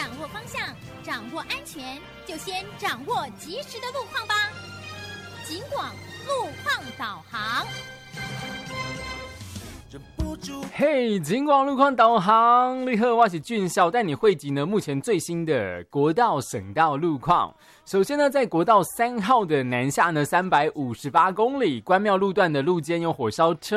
掌握方向，掌握安全，就先掌握及时的路况吧。警广路况导航。 嘿，警广路况导航，你好，我是俊孝，带你汇集呢目前最新的国道、省道路况。首先呢，在国道3号的南下呢358公里，关庙路段的路肩有火烧车。